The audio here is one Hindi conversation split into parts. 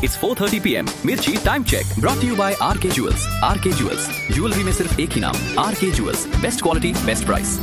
It's 4:30 PM. Mirchi time check. Brought to you by RK Jewels. RK Jewels. Jewelry में सिर्फ एक ही नाम. RK Jewels. Best quality, best price.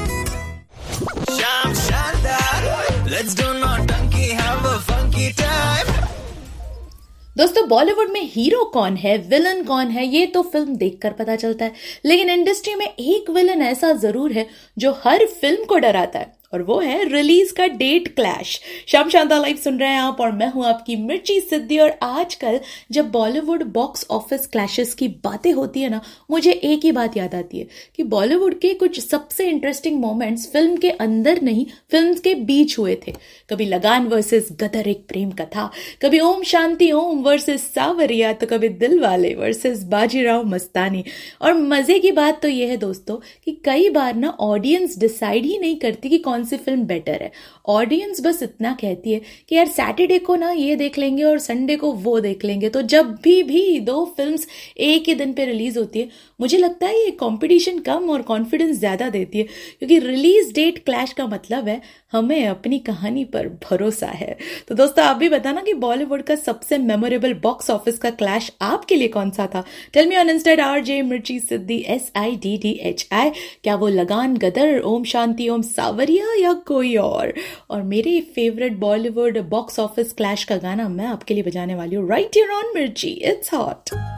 Sham Shandar, let's do naughty, have a funky time. दोस्तों, बॉलीवुड में हीरो कौन है, विलन कौन है, ये तो फिल्म देखकर पता चलता है। लेकिन इंडस्ट्री में एक विलन ऐसा जरूर है जो हर फिल्म को डराता है, और वो है रिलीज का डेट क्लैश। शाम शांता लाइव सुन रहे हैं आप, और मैं हूं आपकी मिर्ची सिद्धि। और आजकल जब बॉलीवुड बॉक्स ऑफिस क्लैशेस की बातें होती है ना, मुझे एक ही बात याद आती है कि बॉलीवुड के कुछ सबसे इंटरेस्टिंग मोमेंट्स फिल्म के अंदर नहीं, फिल्म के बीच हुए थे। कभी लगान वर्सेस गदर एक प्रेम कथा, कभी ओम शांति ओम वर्सेस सावरिया, तो कभी दिल वाले वर्सेस बाजीराव मस्तानी। और मजे की बात तो यह है दोस्तों कि कई बार ना ऑडियंस डिसाइड ही नहीं करती कि कौन सी फिल्म बेटर है। ऑडियंस बस इतना कहती है कि यार सैटरडे को ना ये देख लेंगे और संडे को वो देख लेंगे। तो जब भी दो फिल्म्स एक ही दिन पे रिलीज होती है, मुझे लगता है ये कंपटीशन कम और कॉन्फिडेंस ज्यादा देती है, क्योंकि रिलीज डेट क्लैश का मतलब है हमें अपनी कहानी पर भरोसा है। तो दोस्तों, आप भी बताना कि बॉलीवुड का सबसे मेमोरेबल बॉक्स ऑफिस का क्लैश आपके लिए कौन सा था। Tell me on Insta RJ मिर्ची सिद्धि SIDDHI। क्या वो लगान, गदर, ओम शांति ओम, सावरिया या कोई और मेरे favourite Bollywood box office clash का गाना मैं आपके लिए बजाने वाली हूँ राइट हियर ऑन मिर्ची। It's hot.